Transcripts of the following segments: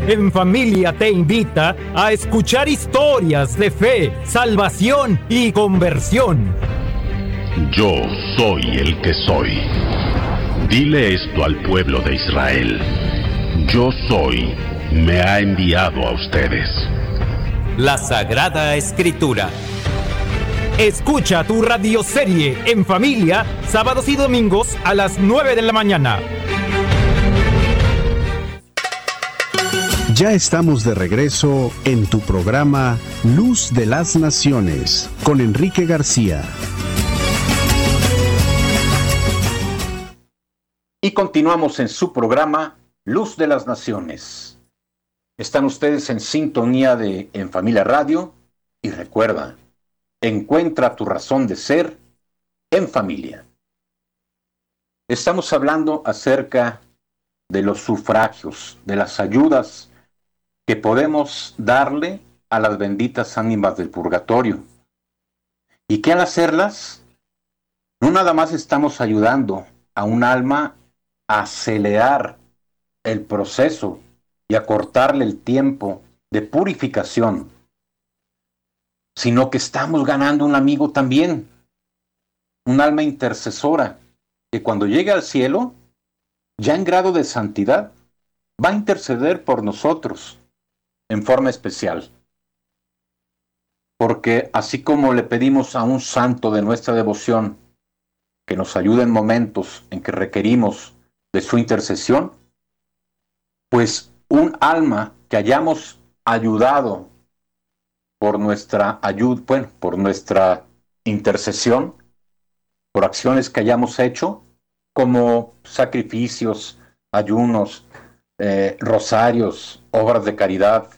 en Familia te invita a escuchar historias de fe, salvación y conversión. Yo soy el que soy. Dile esto al pueblo de Israel. Yo soy, me ha enviado a ustedes. La Sagrada Escritura. Escucha tu radioserie en familia, sábados y domingos a las 9 de la mañana. Ya estamos de regreso en tu programa Luz de las Naciones con Enrique García. Y continuamos en su programa Luz de las Naciones. Están ustedes en sintonía de En Familia Radio y recuerda, encuentra tu razón de ser en familia. Estamos hablando acerca de los sufragios, de las ayudas que podemos darle a las benditas ánimas del purgatorio. Y que al hacerlas, no nada más estamos ayudando a un alma a acelerar el proceso y a cortarle el tiempo de purificación, sino que estamos ganando un amigo también, un alma intercesora, que cuando llegue al cielo, ya en grado de santidad, va a interceder por nosotros en forma especial. Porque así como le pedimos a un santo de nuestra devoción que nos ayude en momentos en que requerimos de su intercesión, pues un alma que hayamos ayudado por nuestra ayuda, bueno, por nuestra intercesión, por acciones que hayamos hecho, como sacrificios, ayunos, rosarios, obras de caridad,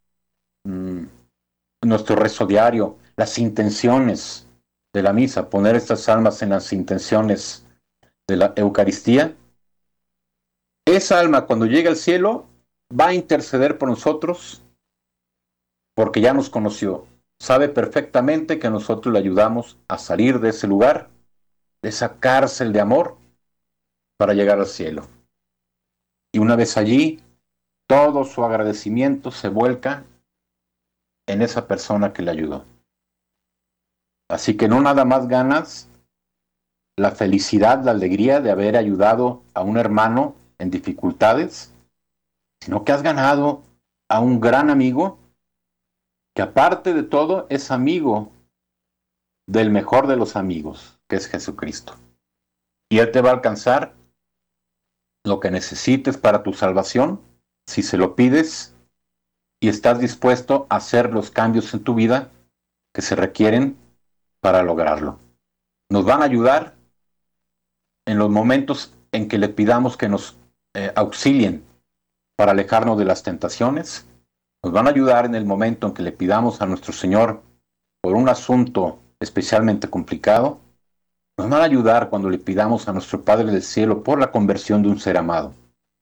nuestro rezo diario, las intenciones de la misa, poner estas almas en las intenciones de la Eucaristía. Esa alma, cuando llegue al cielo, va a interceder por nosotros porque ya nos conoció, sabe perfectamente que nosotros le ayudamos a salir de ese lugar, de esa cárcel de amor, para llegar al cielo. Y una vez allí, todo su agradecimiento se vuelca en esa persona que le ayudó. Así que no nada más ganas la felicidad, la alegría de haber ayudado a un hermano en dificultades, sino que has ganado a un gran amigo que aparte de todo es amigo del mejor de los amigos, que es Jesucristo. Y Él te va a alcanzar lo que necesites para tu salvación, si se lo pides y estás dispuesto a hacer los cambios en tu vida que se requieren para lograrlo. Nos van a ayudar en los momentos en que le pidamos que nos auxilien para alejarnos de las tentaciones. Nos van a ayudar en el momento en que le pidamos a nuestro Señor por un asunto especialmente complicado. Nos van a ayudar cuando le pidamos a nuestro Padre del Cielo por la conversión de un ser amado.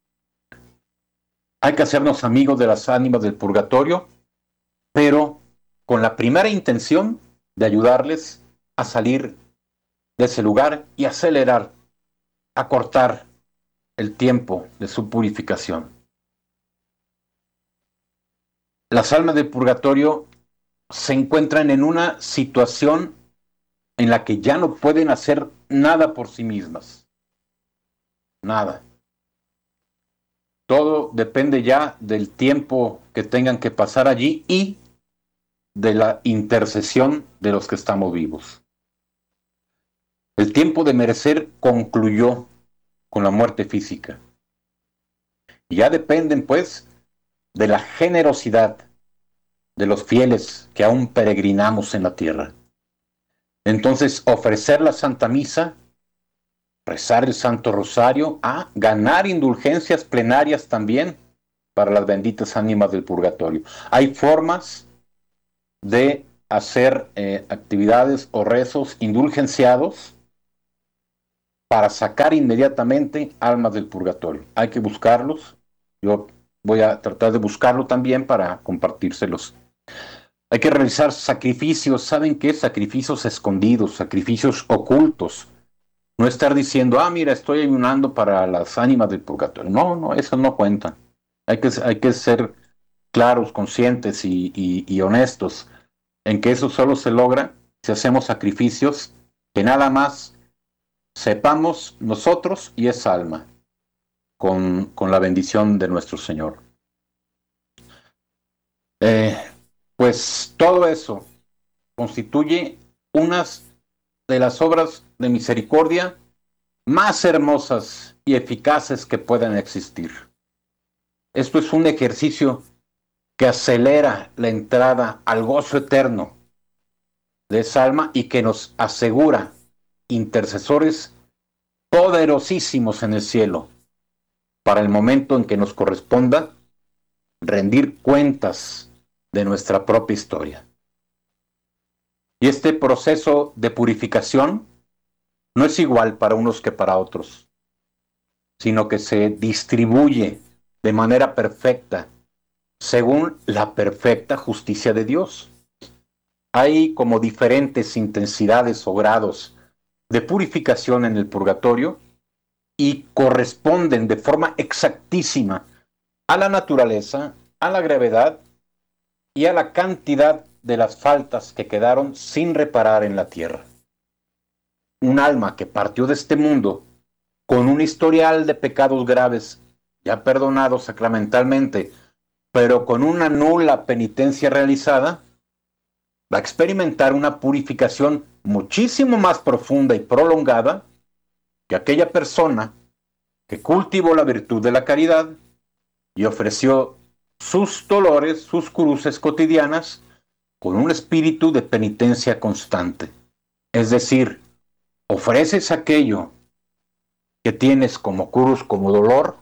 Hay que hacernos amigos de las ánimas del purgatorio, pero con la primera intención de ayudarles a salir de ese lugar y acelerar, acortar el tiempo de su purificación. Las almas del purgatorio se encuentran en una situación en la que ya no pueden hacer nada por sí mismas. Nada. Todo depende ya del tiempo que tengan que pasar allí y de la intercesión de los que estamos vivos. El tiempo de merecer concluyó con la muerte física. Y ya dependen, pues, de la generosidad de los fieles que aún peregrinamos en la tierra. Entonces, ofrecer la Santa Misa, rezar el Santo Rosario, ganar indulgencias plenarias también para las benditas ánimas del purgatorio. Hay formas de hacer actividades o rezos indulgenciados para sacar inmediatamente almas del purgatorio. Hay que buscarlos. Yo voy a tratar de buscarlo también para compartírselos. Hay que realizar sacrificios. ¿Saben qué? Sacrificios escondidos, sacrificios ocultos. No estar diciendo, mira, estoy ayunando para las ánimas del purgatorio. No, eso no cuenta. Hay que ser claros, conscientes y honestos en que eso solo se logra si hacemos sacrificios que nada más sepamos nosotros y esa alma con la bendición de nuestro Señor. Pues todo eso constituye unas de las obras de misericordia más hermosas y eficaces que puedan existir. Esto es un ejercicio que acelera la entrada al gozo eterno de esa alma y que nos asegura intercesores poderosísimos en el cielo para el momento en que nos corresponda rendir cuentas de nuestra propia historia. Y este proceso de purificación no es igual para unos que para otros, sino que se distribuye de manera perfecta según la perfecta justicia de Dios. Hay como diferentes intensidades o grados de purificación en el purgatorio y corresponden de forma exactísima a la naturaleza, a la gravedad y a la cantidad de las faltas que quedaron sin reparar en la tierra. Un alma que partió de este mundo con un historial de pecados graves, ya perdonados sacramentalmente, pero con una nula penitencia realizada, va a experimentar una purificación muchísimo más profunda y prolongada que aquella persona que cultivó la virtud de la caridad y ofreció sus dolores, sus cruces cotidianas, con un espíritu de penitencia constante. Es decir, ofreces aquello que tienes como cruz, como dolor,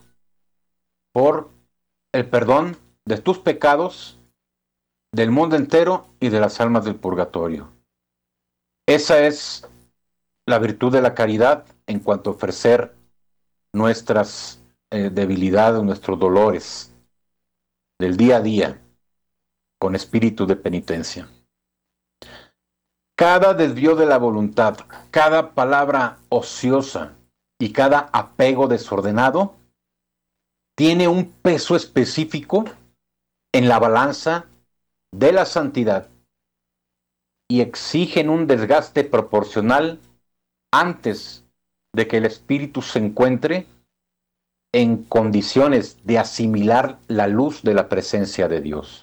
por el perdón de tus pecados, del mundo entero y de las almas del purgatorio. Esa es la virtud de la caridad en cuanto a ofrecer nuestras debilidades, nuestros dolores del día a día con espíritu de penitencia. Cada desvío de la voluntad, cada palabra ociosa y cada apego desordenado tiene un peso específico en la balanza de la santidad y exigen un desgaste proporcional antes de que el espíritu se encuentre en condiciones de asimilar la luz de la presencia de Dios.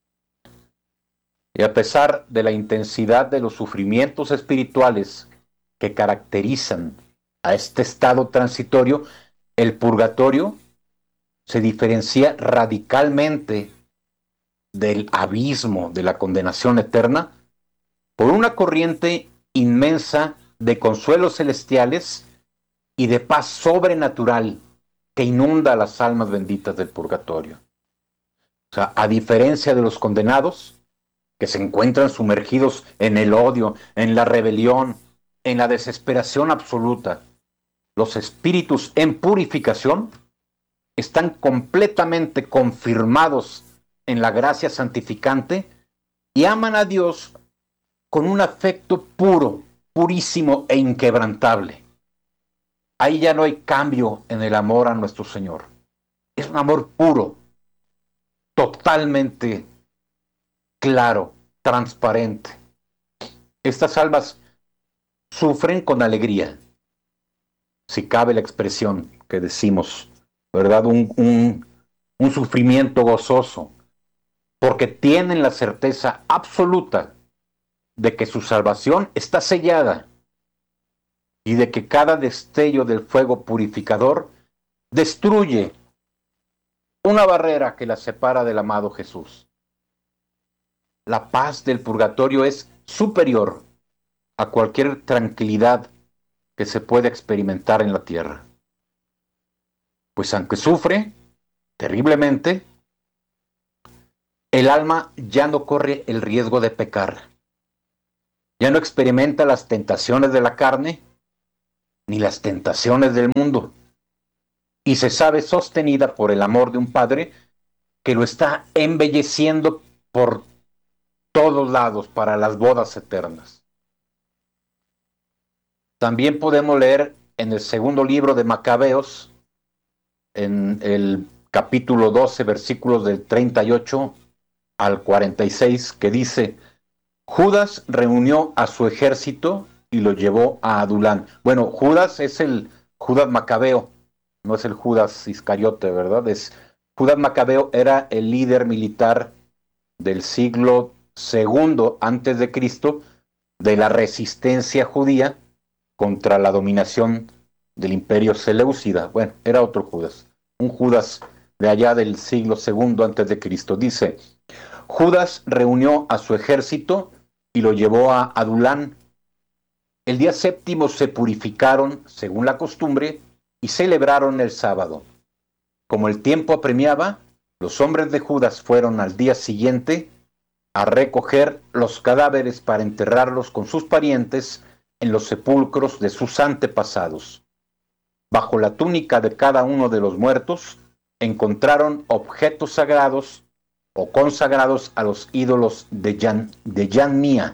Y a pesar de la intensidad de los sufrimientos espirituales que caracterizan a este estado transitorio, el purgatorio se diferencia radicalmente del abismo de la condenación eterna por una corriente inmensa de consuelos celestiales y de paz sobrenatural que inunda las almas benditas del purgatorio. O sea, a diferencia de los condenados, que se encuentran sumergidos en el odio, en la rebelión, en la desesperación absoluta, los espíritus en purificación están completamente confirmados en la gracia santificante y aman a Dios con un afecto puro, purísimo e inquebrantable. Ahí ya no hay cambio en el amor a nuestro Señor. Es un amor puro, totalmente claro, transparente. Estas almas sufren con alegría, si cabe la expresión que decimos, ¿verdad? Un sufrimiento gozoso, porque tienen la certeza absoluta de que su salvación está sellada y de que cada destello del fuego purificador destruye una barrera que la separa del amado Jesús. La paz del purgatorio es superior a cualquier tranquilidad que se pueda experimentar en la tierra. Pues aunque sufre terriblemente, el alma ya no corre el riesgo de pecar. Ya no experimenta las tentaciones de la carne ni las tentaciones del mundo. Y se sabe sostenida por el amor de un Padre que lo está embelleciendo por todos lados para las bodas eternas. También podemos leer en el segundo libro de Macabeos, en el capítulo 12, versículos del 38 al 46, que dice: Judas reunió a su ejército y lo llevó a Adulán. Bueno, Judas es el Judas Macabeo, no es el Judas Iscariote, ¿verdad? Judas Macabeo era el líder militar del siglo II antes de Cristo, de la resistencia judía contra la dominación del imperio seleucida. Bueno, era otro Judas, un Judas de allá del siglo II antes de Cristo. Dice: Judas reunió a su ejército y lo llevó a Adulán. El día séptimo se purificaron según la costumbre y celebraron el sábado. Como el tiempo apremiaba, los hombres de Judas fueron al día siguiente a recoger los cadáveres para enterrarlos con sus parientes en los sepulcros de sus antepasados. Bajo la túnica de cada uno de los muertos encontraron objetos sagrados o consagrados a los ídolos de Yamnia,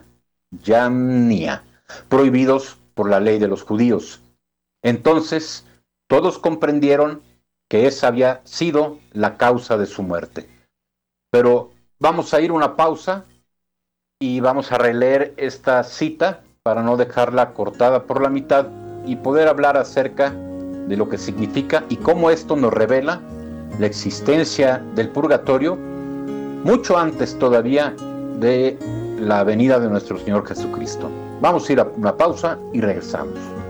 prohibidos por la ley de los judíos. Entonces todos comprendieron que esa había sido la causa de su muerte. Pero vamos a ir a una pausa y vamos a releer esta cita para no dejarla cortada por la mitad y poder hablar acerca de lo que significa y cómo esto nos revela la existencia del purgatorio mucho antes todavía de la venida de nuestro Señor Jesucristo. Vamos a ir a una pausa y regresamos.